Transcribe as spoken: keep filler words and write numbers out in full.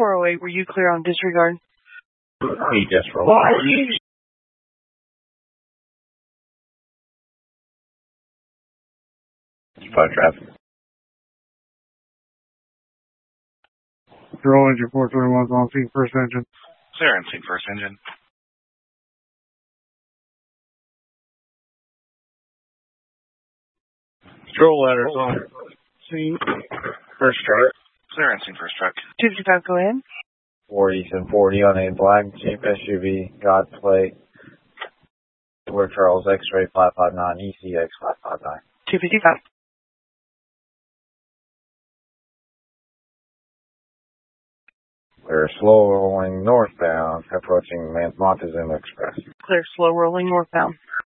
four oh eight, were you clear on disregard? He just rolled. Spot traffic. Control engine four twenty-one on scene, first engine. Clear on scene, first engine. Control ladders on scene, first truck. Clear on scene, first truck. two fifty-five, go ahead. forty and forty on a black Jeep S U V, God plate. Where Charles X-ray five five nine, E C X five five nine. two fifty-five. We're slow rolling northbound, approaching Montezuma Express. Clear, slow rolling northbound.